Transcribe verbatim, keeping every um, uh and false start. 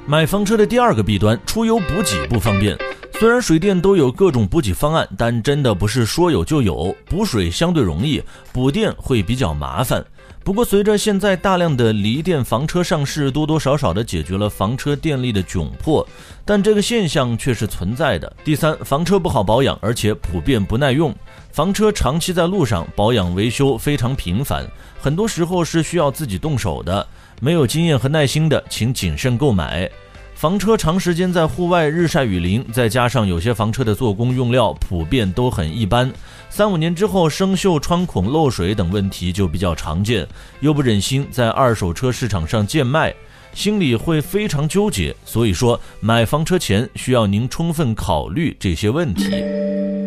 买房车的第二个弊端，出游补给不方便。虽然水电都有各种补给方案，但真的不是说有就有，补水相对容易，补电会比较麻烦。不过随着现在大量的锂电房车上市，多多少少的解决了房车电力的窘迫，但这个现象却是存在的。第三，房车不好保养，而且普遍不耐用。房车长期在路上，保养维修非常频繁，很多时候是需要自己动手的，没有经验和耐心的，请谨慎购买。房车长时间在户外日晒雨淋，再加上有些房车的做工用料普遍都很一般，三五年之后生锈、穿孔、漏水等问题就比较常见，又不忍心在二手车市场上贱卖，心里会非常纠结。所以说，买房车前需要您充分考虑这些问题。